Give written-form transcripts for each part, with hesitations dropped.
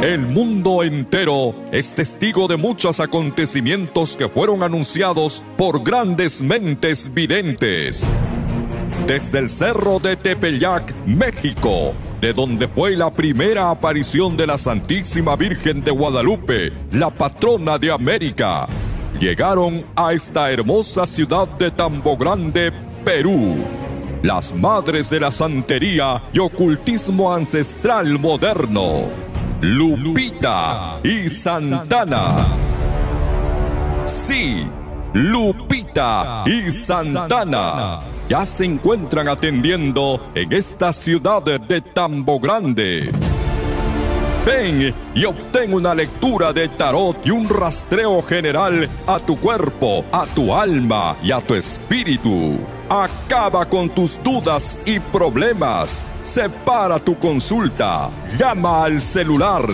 El mundo entero es testigo de muchos acontecimientos que fueron anunciados por grandes mentes videntes. Desde el cerro de Tepeyac, México, de donde fue la primera aparición de la Santísima Virgen de Guadalupe, la patrona de América, llegaron a esta hermosa ciudad de Tambo Grande, Perú, las madres de la santería y ocultismo ancestral moderno, Lupita y Santana. Sí, Lupita y Santana ya se encuentran atendiendo en esta ciudad de Tambo Grande. Ven y obtén una lectura de tarot y un rastreo general a tu cuerpo, a tu alma y a tu espíritu. Acaba con tus dudas y problemas. Separa tu consulta. Llama al celular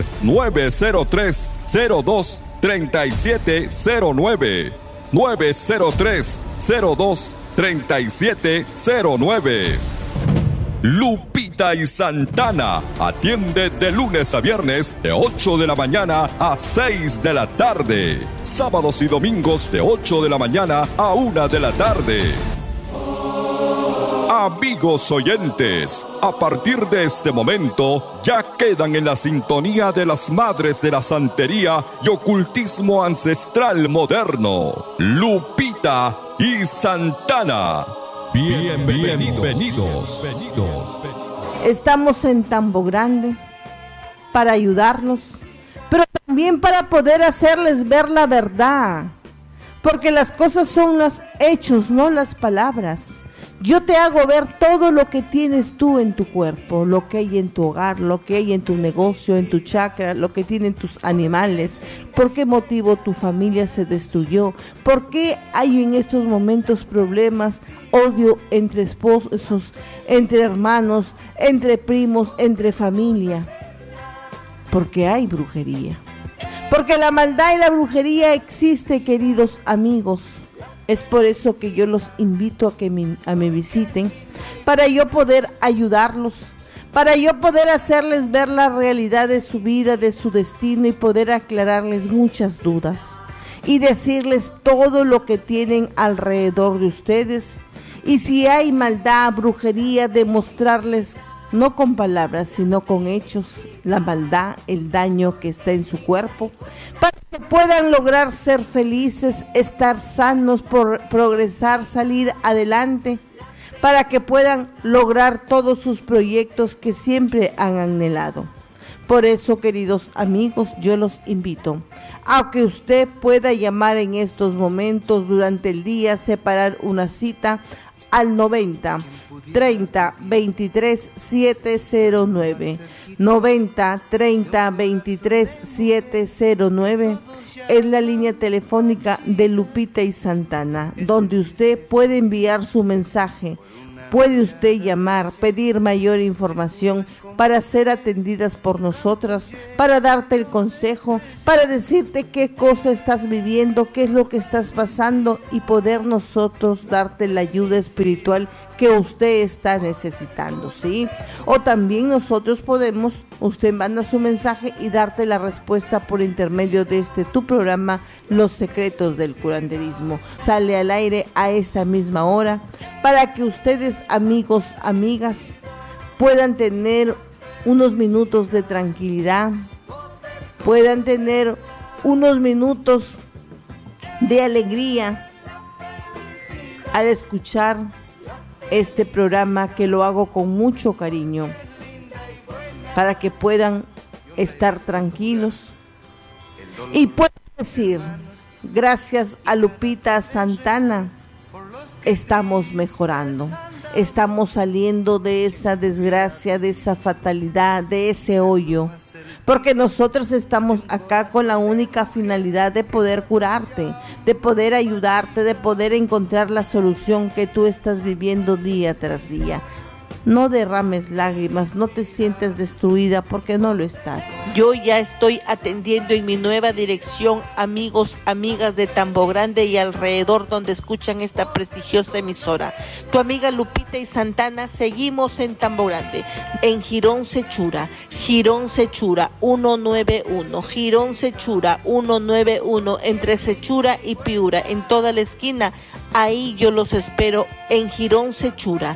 903-02-3709. 903-02-3709. Lupita y Santana atiende de lunes a viernes de 8 de la mañana a 6 de la tarde. Sábados y domingos de 8 de la mañana a 1 de la tarde. Amigos oyentes, a partir de este momento ya quedan en la sintonía de las madres de la santería y ocultismo ancestral moderno, Lupita y Santana. Bienvenidos. Estamos en Tambo Grande para ayudarlos, pero también para poder hacerles ver la verdad, porque las cosas son los hechos, no las palabras. Yo te hago ver todo lo que tienes tú en tu cuerpo, lo que hay en tu hogar, lo que hay en tu negocio, en tu chakra, lo que tienen tus animales, por qué motivo tu familia se destruyó, por qué hay en estos momentos problemas, odio entre esposos, entre hermanos, entre primos, entre familia, porque hay brujería, porque la maldad y la brujería existe, queridos amigos. Es por eso que yo los invito a que me visiten, para yo poder ayudarlos, para yo poder hacerles ver la realidad de su vida, de su destino y poder aclararles muchas dudas y decirles todo lo que tienen alrededor de ustedes. Y si hay maldad, brujería, demostrarles no con palabras, sino con hechos, la maldad, el daño que está en su cuerpo, para que puedan lograr ser felices, estar sanos, progresar, salir adelante, para que puedan lograr todos sus proyectos que siempre han anhelado. Por eso, queridos amigos, yo los invito a que usted pueda llamar en estos momentos durante el día, separar una cita al 90 30 23 709. 90 30 23 709 es la línea telefónica de Lupita y Santana, donde usted puede enviar su mensaje, puede usted llamar, pedir mayor información para ser atendidas por nosotras, para darte el consejo, para decirte qué cosa estás viviendo, qué es lo que estás pasando y poder nosotros darte la ayuda espiritual que usted está necesitando, ¿sí? O también nosotros podemos, usted manda su mensaje y darte la respuesta por intermedio de tu programa, Los Secretos del Curanderismo. Sale al aire a esta misma hora para que ustedes, amigos, amigas, puedan tener unos minutos de tranquilidad, puedan tener unos minutos de alegría al escuchar este programa, que lo hago con mucho cariño, para que puedan estar tranquilos y puedan decir: gracias a Lupita Santana estamos mejorando. Estamos saliendo de esa desgracia, de esa fatalidad, de ese hoyo, porque nosotros estamos acá con la única finalidad de poder curarte, de poder ayudarte, de poder encontrar la solución que tú estás viviendo día tras día. No derrames lágrimas, no te sientes destruida porque no lo estás. Yo ya estoy atendiendo en mi nueva dirección, amigos, amigas de Tambo Grande y alrededor donde escuchan esta prestigiosa emisora. Tu amiga Lupita y Santana, seguimos en Tambo Grande, en Girón Sechura 191, Girón Sechura 191, entre Sechura y Piura, en toda la esquina. Ahí yo los espero en Girón Sechura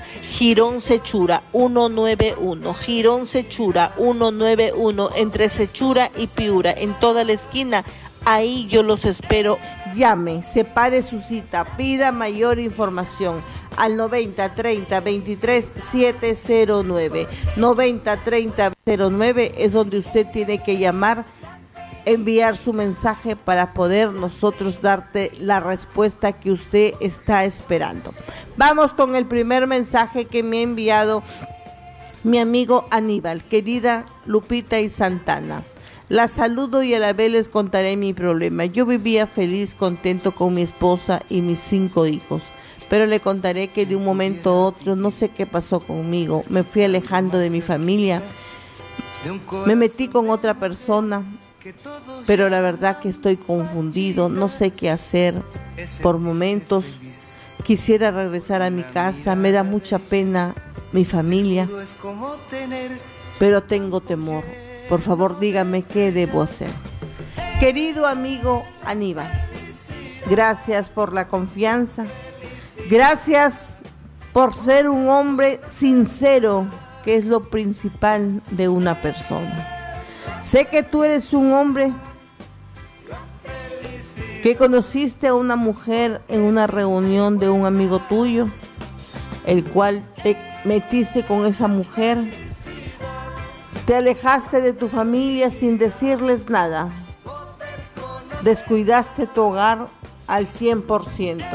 191, Girón Sechura 191, entre Sechura y Piura, en toda la esquina. Ahí yo los espero. Llame, separe su cita, pida mayor información al 90 30 23 709. 90 30 09 es donde usted tiene que llamar, enviar su mensaje para poder nosotros darte la respuesta que usted está esperando. Vamos con el primer mensaje que me ha enviado mi amigo Aníbal. Querida Lupita y Santana, la saludo y a la vez les contaré mi problema. Yo vivía feliz, contento con mi esposa y mis 5 hijos, pero le contaré que de un momento a otro no sé qué pasó conmigo. Me fui alejando de mi familia, me metí con otra persona, pero la verdad que estoy confundido, no sé qué hacer. Por momentos quisiera regresar a mi casa, me da mucha pena mi familia, pero tengo temor. Por favor, dígame qué debo hacer. Querido amigo Aníbal, gracias por la confianza, gracias por ser un hombre sincero, que es lo principal de una persona. Sé que tú eres un hombre que conociste a una mujer en una reunión de un amigo tuyo, el cual te metiste con esa mujer, te alejaste de tu familia sin decirles nada, descuidaste tu hogar al 100%.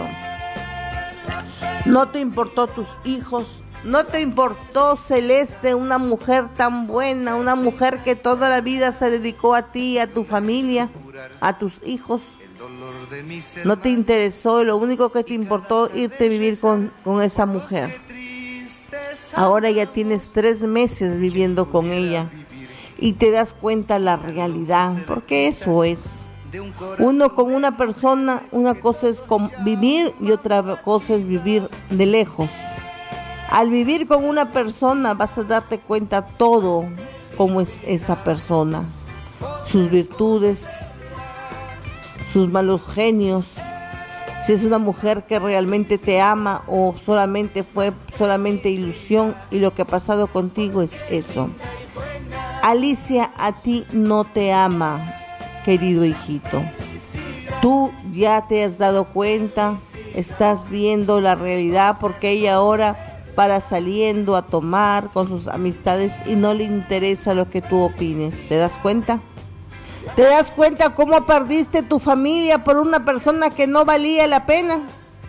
No te importó tus hijos, no te importó Celeste, una mujer tan buena, una mujer que toda la vida se dedicó a ti, a tu familia, a tus hijos. No te interesó, lo único que te importó irte a vivir con esa mujer. Ahora ya tienes 3 meses viviendo con ella y te das cuenta la realidad, porque eso es. Uno con una persona, una cosa es vivir y otra cosa es vivir de lejos. Al vivir con una persona vas a darte cuenta todo cómo es esa persona, sus virtudes, sus malos genios, si es una mujer que realmente te ama o solamente fue ilusión y lo que ha pasado contigo es eso. Alicia a ti no te ama, querido hijito. Tú ya te has dado cuenta, estás viendo la realidad, porque ella ahora para saliendo a tomar con sus amistades y no le interesa lo que tú opines. ¿Te das cuenta? ¿Te das cuenta cómo perdiste tu familia por una persona que no valía la pena?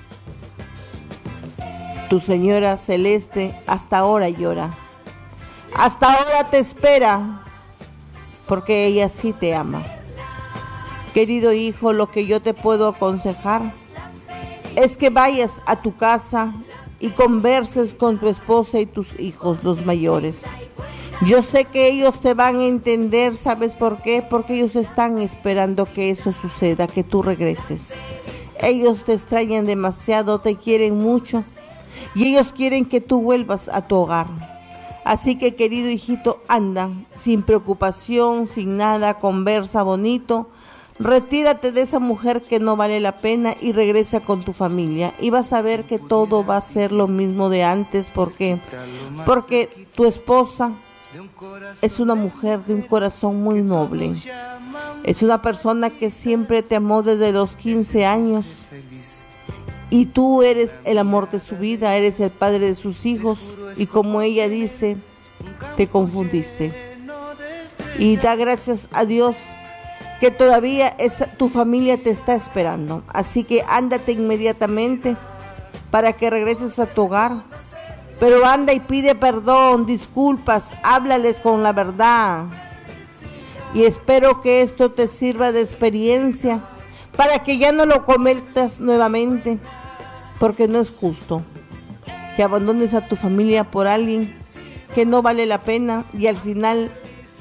Tu señora Celeste hasta ahora llora. Hasta ahora te espera, porque ella sí te ama. Querido hijo, lo que yo te puedo aconsejar es que vayas a tu casa y converses con tu esposa y tus hijos, los mayores. Yo sé que ellos te van a entender, ¿sabes por qué? Porque ellos están esperando que eso suceda, que tú regreses. Ellos te extrañan demasiado, te quieren mucho y ellos quieren que tú vuelvas a tu hogar. Así que, querido hijito, anda, sin preocupación, sin nada, conversa bonito, retírate de esa mujer que no vale la pena y regresa con tu familia. Y vas a ver que todo va a ser lo mismo de antes. ¿Por qué? Porque tu esposa es una mujer de un corazón muy noble. Es una persona que siempre te amó desde los 15 años. Y tú eres el amor de su vida, eres el padre de sus hijos. Y como ella dice, te confundiste. Y da gracias a Dios que todavía tu familia te está esperando. Así que ándate inmediatamente para que regreses a tu hogar. Pero anda y pide perdón, disculpas, háblales con la verdad. Y espero que esto te sirva de experiencia para que ya no lo cometas nuevamente, porque no es justo que abandones a tu familia por alguien que no vale la pena y al final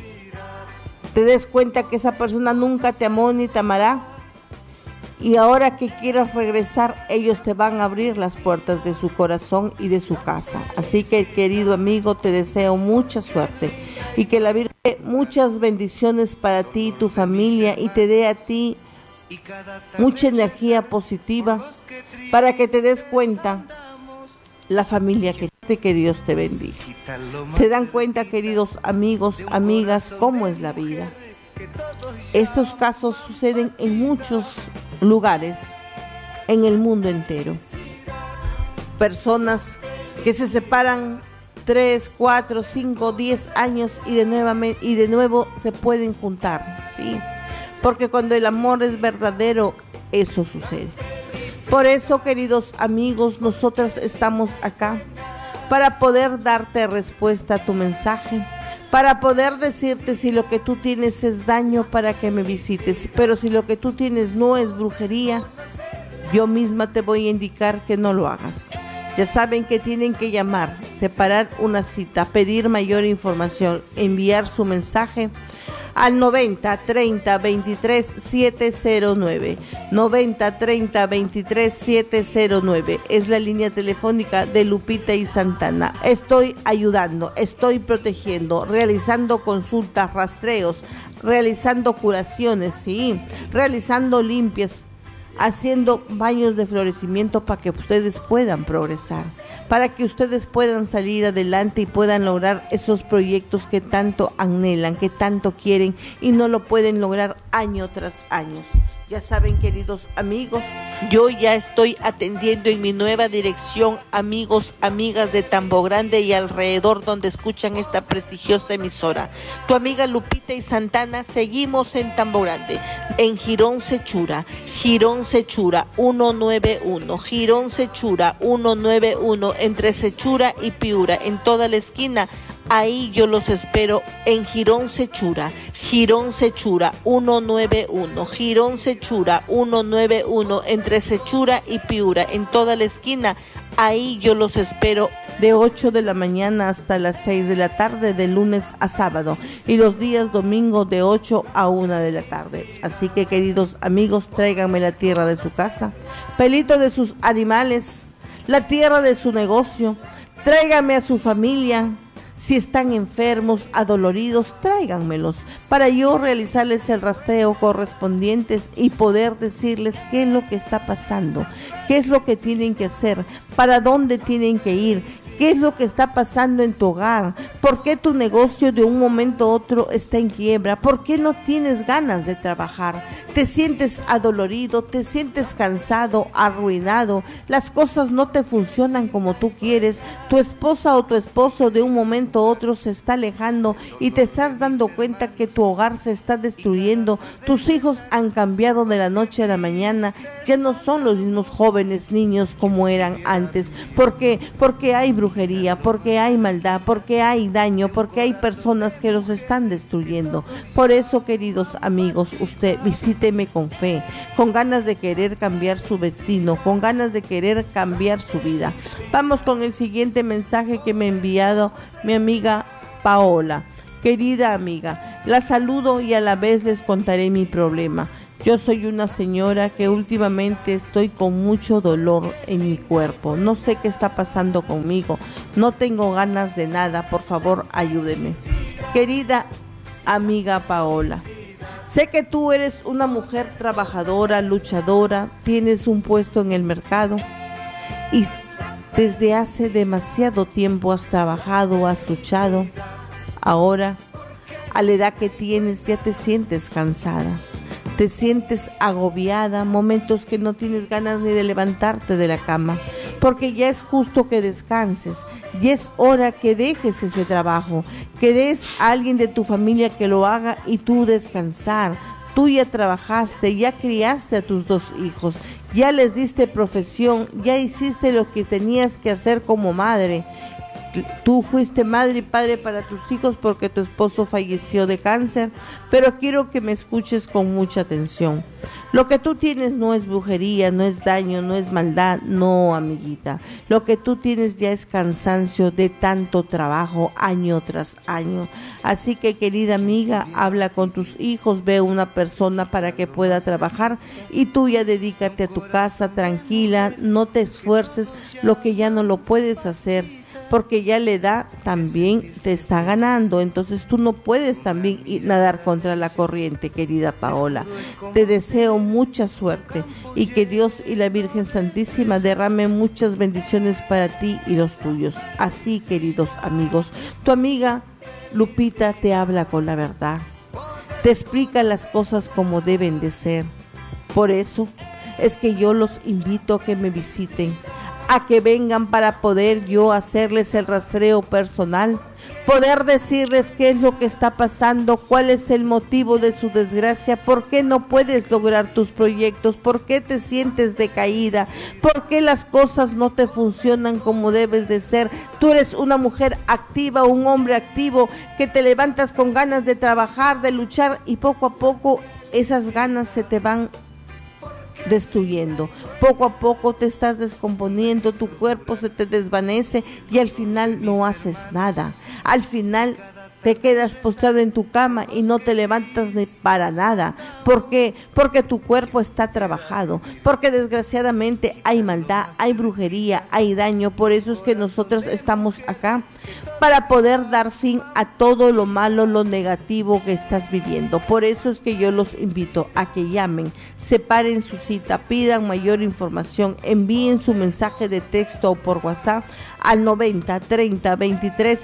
te des cuenta que esa persona nunca te amó ni te amará. Y ahora que quieras regresar, ellos te van a abrir las puertas de su corazón y de su casa. Así que, querido amigo, te deseo mucha suerte y que la Virgen dé muchas bendiciones para ti y tu familia y te dé a ti mucha energía positiva para que te des cuenta la familia que Dios te bendiga. ¿Te dan cuenta, queridos amigos, amigas, cómo es la vida? Estos casos suceden en muchos lugares en el mundo entero. Personas que se separan 3, 4, 5, 10 años y de nuevo se pueden juntar, ¿sí? Porque cuando el amor es verdadero, eso sucede. Por eso, queridos amigos, nosotros estamos acá para poder darte respuesta a tu mensaje, para poder decirte si lo que tú tienes es daño para que me visites, pero si lo que tú tienes no es brujería, yo misma te voy a indicar que no lo hagas. Ya saben que tienen que llamar, separar una cita, pedir mayor información, enviar su mensaje al 90 30 23 709. 90 30 23 709 es la línea telefónica de Lupita y Santana. Estoy ayudando, estoy protegiendo, realizando consultas, rastreos, realizando curaciones, sí, realizando limpias, haciendo baños de florecimiento para que ustedes puedan progresar, para que ustedes puedan salir adelante y puedan lograr esos proyectos que tanto anhelan, que tanto quieren y no lo pueden lograr año tras año. Ya saben, queridos amigos, yo ya estoy atendiendo en mi nueva dirección, amigos, amigas de Tambo Grande y alrededor donde escuchan esta prestigiosa emisora. Tu amiga Lupita y Santana, seguimos en Tambo Grande, en Girón Sechura 191, Girón Sechura 191, entre Sechura y Piura, en toda la esquina. Ahí yo los espero en Girón Sechura 191, Girón Sechura 191, entre Sechura y Piura, en toda la esquina. Ahí yo los espero de 8 de la mañana hasta las 6 de la tarde, de lunes a sábado, y los días domingo de 8 a 1 de la tarde. Así que, queridos amigos, tráiganme la tierra de su casa, pelito de sus animales, la tierra de su negocio, tráiganme a su familia. Si están enfermos, adoloridos, tráiganmelos para yo realizarles el rastreo correspondiente y poder decirles qué es lo que está pasando, qué es lo que tienen que hacer, para dónde tienen que ir, qué es lo que está pasando en tu hogar, por qué tu negocio de un momento a otro está en quiebra, por qué no tienes ganas de trabajar, te sientes adolorido, te sientes cansado, arruinado, las cosas no te funcionan como tú quieres, tu esposa o tu esposo de un momento a otro se está alejando y te estás dando cuenta que tu hogar se está destruyendo, tus hijos han cambiado de la noche a la mañana, ya no son los mismos jóvenes niños como eran antes. ¿Por qué? Porque hay brujería, porque hay maldad, porque hay daño, porque hay personas que los están destruyendo. Por eso, queridos amigos, usted visíteme con fe, con ganas de querer cambiar su destino, con ganas de querer cambiar su vida. Vamos con el siguiente mensaje que me ha enviado mi amiga Paola. Querida amiga, la saludo y a la vez les contaré mi problema. Yo soy una señora que últimamente estoy con mucho dolor en mi cuerpo. No sé qué está pasando conmigo. No tengo ganas de nada. Por favor, ayúdeme. Querida amiga Paola, sé que tú eres una mujer trabajadora, luchadora, tienes un puesto en el mercado y desde hace demasiado tiempo has trabajado, has luchado. Ahora, a la edad que tienes, ya te sientes cansada. Te sientes agobiada, momentos que no tienes ganas ni de levantarte de la cama, porque ya es justo que descanses, ya es hora que dejes ese trabajo, que des a alguien de tu familia que lo haga y tú descansar. Tú ya trabajaste, ya criaste a tus 2 hijos, ya les diste profesión, ya hiciste lo que tenías que hacer como madre. Tú fuiste madre y padre para tus hijos porque tu esposo falleció de cáncer, pero quiero que me escuches con mucha atención. Lo que tú tienes no es brujería, no es daño, no es maldad, no, amiguita. Lo que tú tienes ya es cansancio de tanto trabajo año tras año. Así que, querida amiga, habla con tus hijos, ve una persona para que pueda trabajar y tú ya dedícate a tu casa tranquila, no te esfuerces lo que ya no lo puedes hacer, porque ya la edad también te está ganando, entonces tú no puedes también nadar contra la corriente, querida Paola. Te deseo mucha suerte y que Dios y la Virgen Santísima derramen muchas bendiciones para ti y los tuyos. Así, queridos amigos, tu amiga Lupita te habla con la verdad, te explica las cosas como deben de ser. Por eso es que yo los invito a que me visiten, a que vengan para poder yo hacerles el rastreo personal, poder decirles qué es lo que está pasando, cuál es el motivo de su desgracia, por qué no puedes lograr tus proyectos, por qué te sientes decaída, por qué las cosas no te funcionan como debes de ser. Tú eres una mujer activa, un hombre activo, que te levantas con ganas de trabajar, de luchar, y poco a poco esas ganas se te van destruyendo. Poco a poco te estás descomponiendo, tu cuerpo se te desvanece y al final no haces nada. Al final te quedas postrado en tu cama y no te levantas ni para nada. ¿Por qué? Porque tu cuerpo está trabajado, porque desgraciadamente hay maldad, hay brujería, hay daño. Por eso es que nosotros estamos acá, para poder dar fin a todo lo malo, lo negativo que estás viviendo. Por eso es que yo los invito a que llamen, separen su cita, pidan mayor información, envíen su mensaje de texto o por WhatsApp al 90 30 23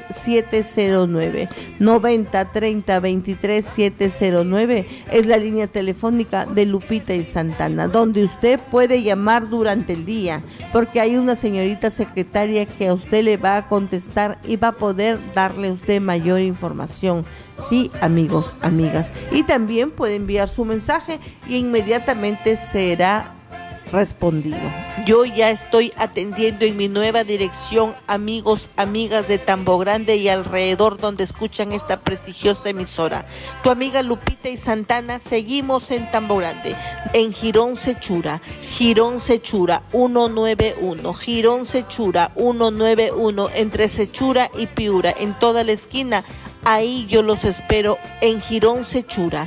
709. 90 30 23 709 es la línea telefónica de Lupita y Santana, donde usted puede llamar durante el día, porque hay una señorita secretaria que a usted le va a contestar y va a poder darle a usted mayor información. Sí, amigos, amigas. Y también puede enviar su mensaje y inmediatamente será respondido. Yo ya estoy atendiendo en mi nueva dirección, amigos, amigas de Tambo Grande y alrededor donde escuchan esta prestigiosa emisora. Tu amiga Lupita y Santana, seguimos en Tambo Grande, en Girón Sechura 191, Girón Sechura 191, entre Sechura y Piura, en toda la esquina. Ahí yo los espero en Girón Sechura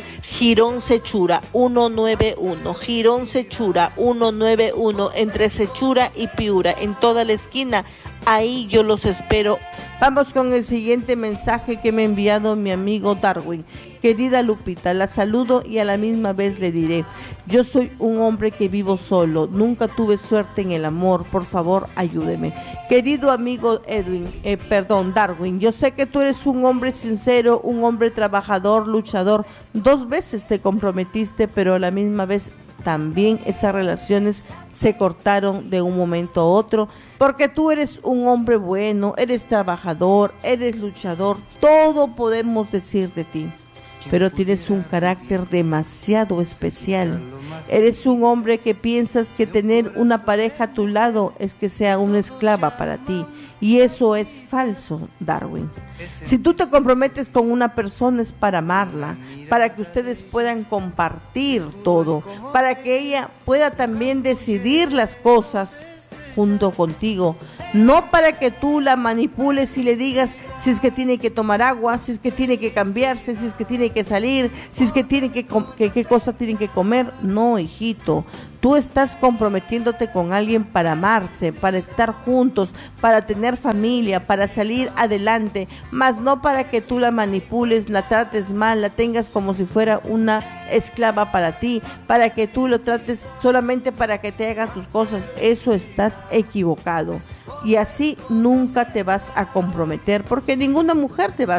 191, Girón Sechura 191, entre Sechura y Piura, en toda la esquina. Ahí yo los espero. Vamos con el siguiente mensaje que me ha enviado mi amigo Darwin. Querida Lupita, la saludo y a la misma vez le diré: yo soy un hombre que vivo solo, nunca tuve suerte en el amor, por favor ayúdeme. Querido amigo Darwin, yo sé que tú eres un hombre sincero, un hombre trabajador, luchador. 2 veces te comprometiste, pero a la misma vez también esas relaciones se cortaron de un momento a otro, porque tú eres un hombre bueno, eres trabajador, eres luchador, todo podemos decir de ti, pero tienes un carácter demasiado especial. Eres un hombre que piensas que tener una pareja a tu lado es que sea una esclava para ti, y eso es falso, Darwin. Si tú te comprometes con una persona es para amarla, para que ustedes puedan compartir todo, para que ella pueda también decidir las cosas junto contigo, no para que tú la manipules y le digas si es que tiene que tomar agua, si es que tiene que cambiarse, si es que tiene que salir, si es que tiene que qué cosa tienen que comer. No, hijito, tú estás comprometiéndote con alguien para amarse, para estar juntos, para tener familia, para salir adelante, más no para que tú la manipules, la trates mal, la tengas como si fuera una esclava para ti, para que tú lo trates solamente para que te hagan tus cosas. Eso estás equivocado. Y así nunca te vas a comprometer, porque ninguna mujer te va a